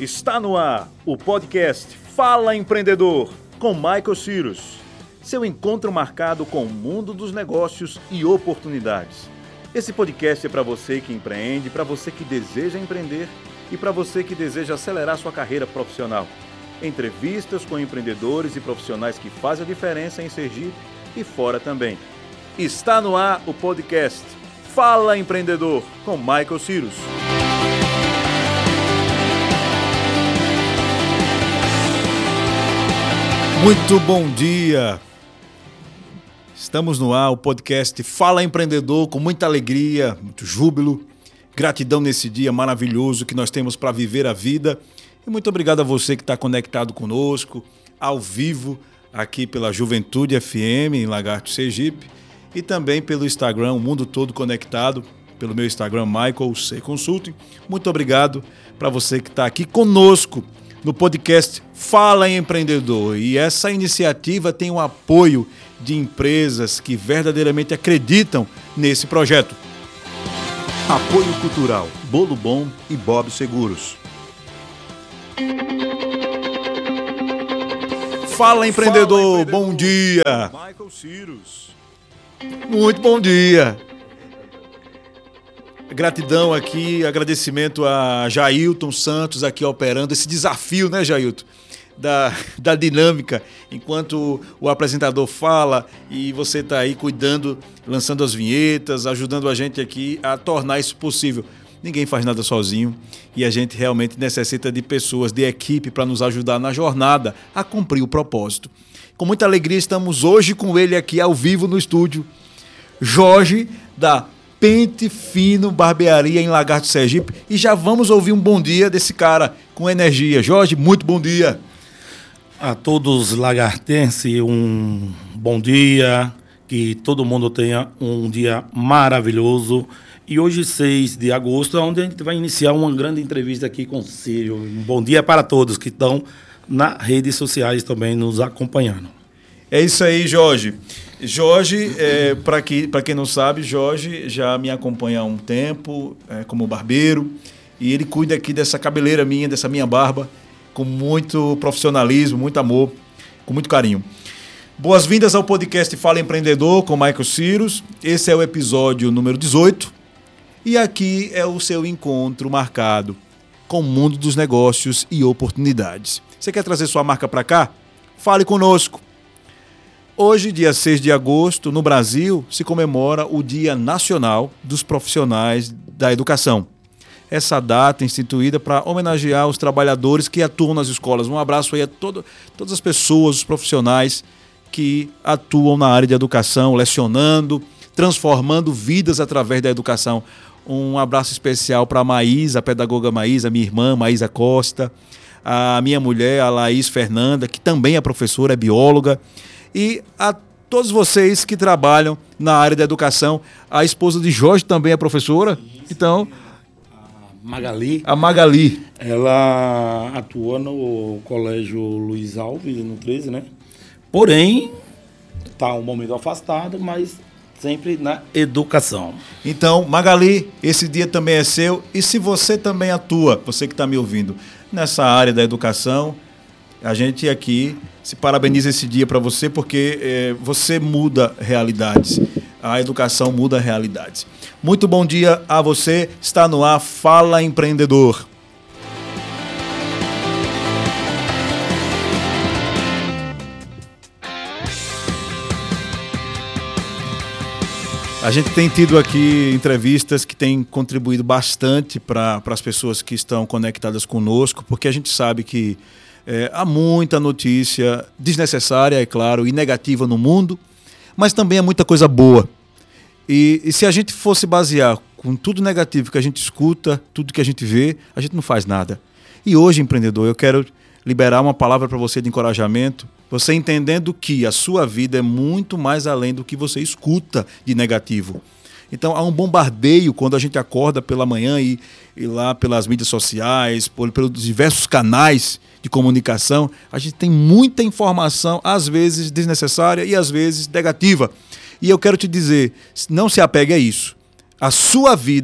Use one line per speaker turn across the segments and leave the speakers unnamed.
Está no ar o podcast Fala Empreendedor, com Michael Cyrus. Seu encontro marcado com o mundo dos negócios e oportunidades. Esse podcast é para você que empreende, para você que deseja empreender e para você que deseja acelerar sua carreira profissional. Entrevistas com empreendedores e profissionais que fazem a diferença em Sergipe e fora também. Está no ar o podcast Fala Empreendedor, com Michael Cyrus. Muito bom dia! Estamos no ar, o podcast Fala Empreendedor, com muita alegria, muito júbilo, gratidão nesse dia maravilhoso que nós temos para viver a vida. E muito obrigado a você que está conectado conosco, ao vivo, aqui pela Juventude FM, em Lagarto, Sergipe, e também pelo Instagram, o mundo todo conectado, pelo meu Instagram, Michael C. Consulting. Muito obrigado para você que está aqui conosco no podcast Fala Empreendedor. E essa iniciativa tem o apoio de empresas que verdadeiramente acreditam nesse projeto. Apoio Cultural, Bolo Bom e Bob Seguros. Fala empreendedor, bom dia! Michael Cyrus. Muito bom dia! Gratidão aqui, agradecimento a Jailton Santos aqui operando esse desafio, né, Jailton? Da dinâmica, enquanto o apresentador fala e você está aí cuidando, lançando as vinhetas, ajudando a gente aqui a tornar isso possível. Ninguém faz nada sozinho e a gente realmente necessita de pessoas, de equipe para nos ajudar na jornada a cumprir o propósito. Com muita alegria estamos hoje com ele aqui ao vivo no estúdio, Jorge, da Pente Fino Barbearia em Lagarto, Sergipe, e já vamos ouvir um bom dia desse cara com energia. Jorge, muito bom dia.
A todos lagartenses, um bom dia, que todo mundo tenha um dia maravilhoso. E hoje, 6 de agosto, é onde a gente vai iniciar uma grande entrevista aqui com o Círio. Um bom dia para todos que estão nas redes sociais também nos acompanhando.
É isso aí, Jorge. Jorge, para quem não sabe, Jorge já me acompanha há um tempo como barbeiro e ele cuida aqui dessa cabeleira minha, dessa minha barba, com muito profissionalismo, muito amor, com muito carinho. Boas-vindas ao podcast Fala Empreendedor com Michael Cyrus. Esse é o episódio número 18 e aqui é o seu encontro marcado com o mundo dos negócios e oportunidades. Você quer trazer sua marca para cá? Fale conosco. Hoje, dia 6 de agosto, no Brasil, se comemora o Dia Nacional dos Profissionais da Educação. Essa data é instituída para homenagear os trabalhadores que atuam nas escolas. Um abraço aí a todas as pessoas, os profissionais que atuam na área de educação, lecionando, transformando vidas através da educação. Um abraço especial para a Maísa, a pedagoga Maísa, minha irmã, Maísa Costa, a minha mulher, a Laís Fernanda, que também é professora, é bióloga, e a todos vocês que trabalham na área da educação. A esposa de Jorge também é professora, então...
A
Magali.
Ela atua no Colégio Luiz Alves, no 13, né? Porém, está um momento afastado, mas sempre na educação.
Então, Magali, esse dia também é seu. E se você também atua, você que está me ouvindo, nessa área da educação, a gente aqui se parabeniza esse dia para você, porque você muda realidades. A educação muda realidades. Muito bom dia a você. Está no ar Fala Empreendedor. A gente tem tido aqui entrevistas que têm contribuído bastante para as pessoas que estão conectadas conosco, porque a gente sabe que há muita notícia desnecessária, é claro, e negativa no mundo, mas também há muita coisa boa. E se a gente fosse basear com tudo negativo que a gente escuta, tudo que a gente vê, a gente não faz nada. E hoje, empreendedor, eu quero liberar uma palavra para você de encorajamento, você entendendo que a sua vida é muito mais além do que você escuta de negativo. Então, há um bombardeio quando a gente acorda pela manhã e lá pelas mídias sociais, pelos diversos canais de comunicação, a gente tem muita informação, às vezes desnecessária e às vezes negativa. E eu quero te dizer, não se apegue a isso. A sua vida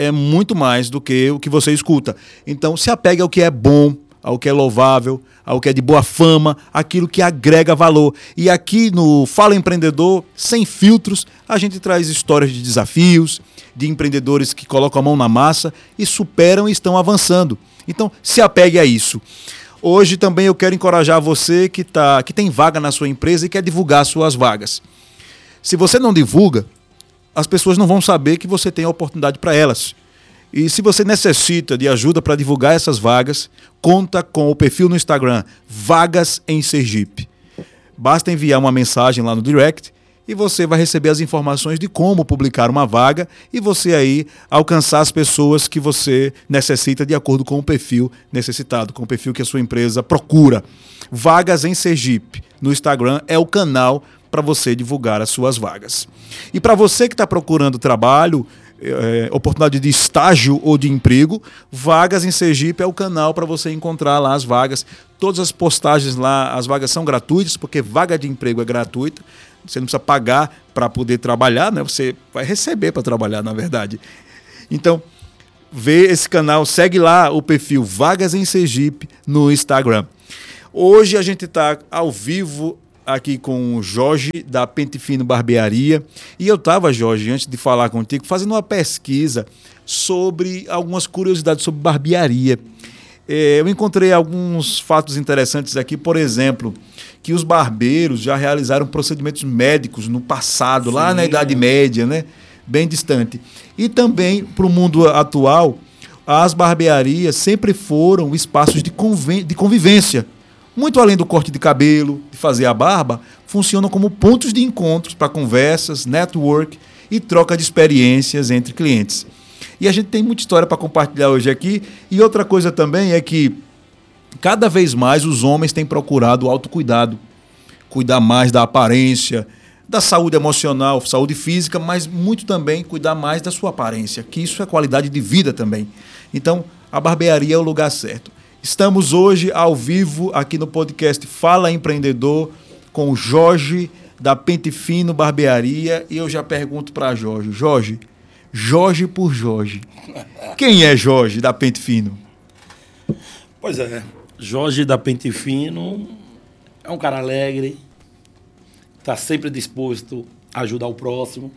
é muito mais do que o que você escuta. Então, se apegue ao que é bom, ao que é louvável, ao que é de boa fama, aquilo que agrega valor. E aqui no Fala Empreendedor, sem filtros, a gente traz histórias de desafios, de empreendedores que colocam a mão na massa e superam e estão avançando. Então, se apegue a isso. Hoje também eu quero encorajar você que tem vaga na sua empresa e quer divulgar suas vagas. Se você não divulga, as pessoas não vão saber que você tem a oportunidade para elas. E se você necessita de ajuda para divulgar essas vagas, conta com o perfil no Instagram Vagas em Sergipe. Basta enviar uma mensagem lá no direct e você vai receber as informações de como publicar uma vaga e você aí alcançar as pessoas que você necessita de acordo com o perfil necessitado, com o perfil que a sua empresa procura. Vagas em Sergipe no Instagram é o canal para você divulgar as suas vagas. E para você que está procurando trabalho, oportunidade de estágio ou de emprego, Vagas em Sergipe é o canal para você encontrar lá as vagas. Todas as postagens lá, as vagas são gratuitas, porque vaga de emprego é gratuita. Você não precisa pagar para poder trabalhar, né? Você vai receber para trabalhar, na verdade. Então, vê esse canal, segue lá o perfil Vagas em Sergipe no Instagram. Hoje a gente está ao vivo aqui com o Jorge, da Pente Fino Barbearia. E eu estava, Jorge, antes de falar contigo, fazendo uma pesquisa sobre algumas curiosidades sobre barbearia. Eu encontrei alguns fatos interessantes aqui, por exemplo, que os barbeiros já realizaram procedimentos médicos no passado, sim, lá na Idade Média, né? Bem distante. E também, para o mundo atual, as barbearias sempre foram espaços de convivência. Muito além do corte de cabelo, de fazer a barba, funcionam como pontos de encontros para conversas, network e troca de experiências entre clientes. E a gente tem muita história para compartilhar hoje aqui. E outra coisa também é que cada vez mais os homens têm procurado o autocuidado, cuidar mais da aparência, da saúde emocional, saúde física, mas muito também cuidar mais da sua aparência, que isso é qualidade de vida também. Então, a barbearia é o lugar certo. Estamos hoje ao vivo aqui no podcast Fala Empreendedor com o Jorge da Pente Fino Barbearia e eu já pergunto para Jorge por Jorge. Quem é Jorge da Pente Fino?
Pois é, Jorge da Pente Fino é um cara alegre, está sempre disposto a ajudar o próximo.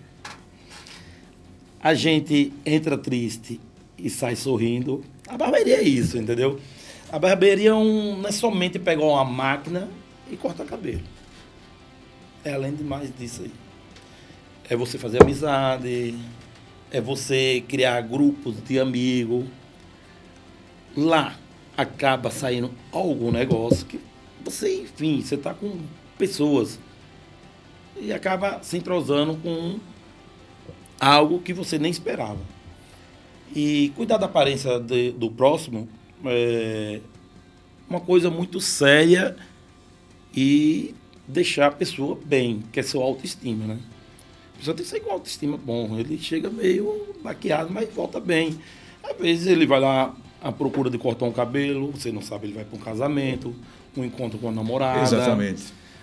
A gente entra triste e sai sorrindo. A barbearia é isso, entendeu? A barbearia não é somente pegar uma máquina e cortar cabelo. É além de mais disso aí. É você fazer amizade, é você criar grupos de amigos. Lá acaba saindo algum negócio que você, enfim, você está com pessoas e acaba se entrosando com algo que você nem esperava. E cuidar da aparência do próximo é uma coisa muito séria e deixar a pessoa bem, que é sua autoestima, né? A pessoa tem que sair com autoestima bom. Ele chega meio maquiado, mas volta bem. Às vezes ele vai lá à procura de cortar um cabelo, você não sabe, ele vai para um casamento, um encontro com a namorada.
Exatamente.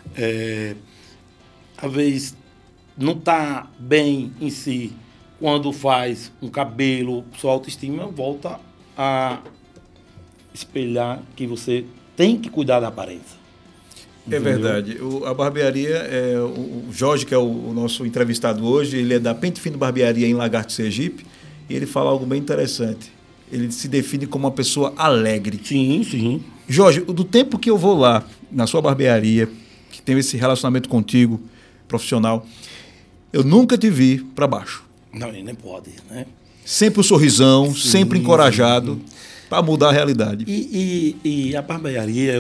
Às vezes não está bem em si. Quando faz um cabelo, sua autoestima volta a espelhar que você tem que cuidar da aparência.
É verdade. A barbearia, o Jorge, que é o nosso entrevistado hoje, ele é da Pente Fino Barbearia em Lagarto, Sergipe, e ele fala algo bem interessante. Ele se define como uma pessoa alegre.
Sim, sim.
Jorge, do tempo que eu vou lá, na sua barbearia, que tenho esse relacionamento contigo, profissional, eu nunca te vi para baixo.
Não, nem pode, né?
Sempre um sorrisão, sim, sempre encorajado para mudar a realidade.
E a barbearia é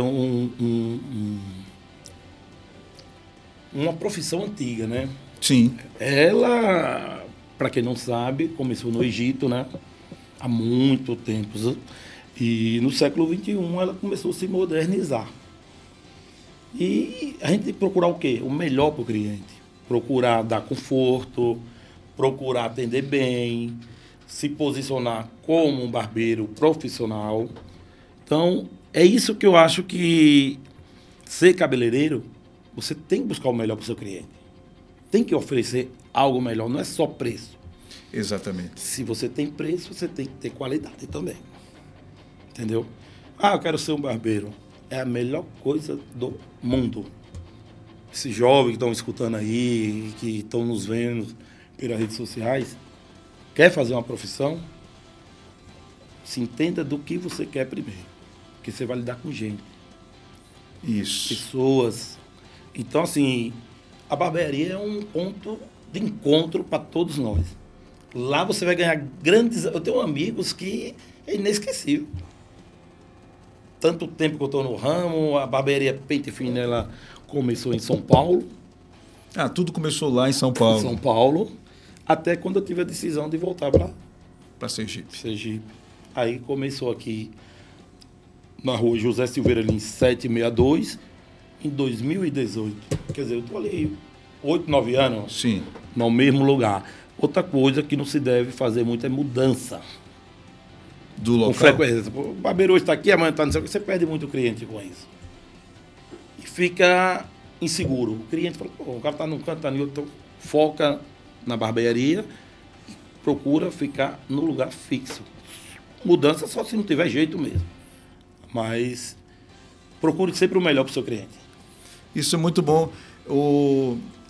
uma profissão antiga, né?
Sim.
Ela, para quem não sabe, começou no Egito, né? Há muito tempo. E no século XXI ela começou a se modernizar. E a gente tem que procurar o quê? O melhor para o cliente. Procurar dar conforto, procurar atender bem, se posicionar como um barbeiro profissional. Então, é isso que eu acho que ser cabeleireiro, você tem que buscar o melhor para o seu cliente. Tem que oferecer algo melhor, não é só preço.
Exatamente.
Se você tem preço, você tem que ter qualidade também. Entendeu? Ah, eu quero ser um barbeiro. É a melhor coisa do mundo. Esses jovens que estão escutando aí, que estão nos vendo pelas redes sociais, quer fazer uma profissão? Se entenda do que você quer primeiro. Porque você vai lidar com gente,
Isso.
pessoas. Então, assim, a barbearia é um ponto de encontro para todos nós. Lá você vai ganhar grandes... Eu tenho amigos que é inesquecível. Tanto tempo que eu estou no ramo, a barbearia Pente Fino, ela começou em São Paulo.
Ah, tudo começou lá em São
Em
Paulo.
São Paulo, até quando eu tive a decisão de voltar para
Para Sergipe.
Sergipe. Aí começou aqui na rua José Silveira Lins 762, em 2018. Quer dizer, eu estou ali 8, 9 anos
Sim.
no mesmo lugar. Outra coisa que não se deve fazer muito é mudança.
Do
Com
local.
frequência. O barbeiro hoje está aqui, amanhã está não sei o que, você perde muito cliente com isso. E fica inseguro. O cliente fala, pô, o cara está num canto, está no outro, então foca na barbearia e procura ficar no lugar fixo. Mudança só se não tiver jeito mesmo. Mas procure sempre o melhor para o seu cliente.
Isso é muito bom.